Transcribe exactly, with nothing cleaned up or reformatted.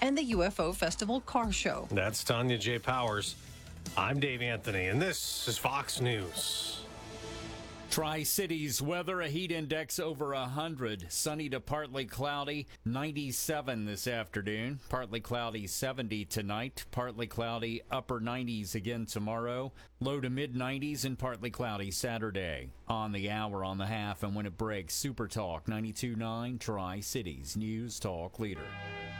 and the U F O Festival Car Show. That's Tanya J. Powers. I'm Dave Anthony, and this is Fox News. Tri-Cities weather, a heat index over one hundred. Sunny to partly cloudy, ninety-seven this afternoon. Partly cloudy, seventy tonight. Partly cloudy, upper nineties again tomorrow. Low to mid nineties and partly cloudy Saturday. On the hour, on the half, and when it breaks, Super Talk ninety-two point nine, Tri-Cities News Talk Leader.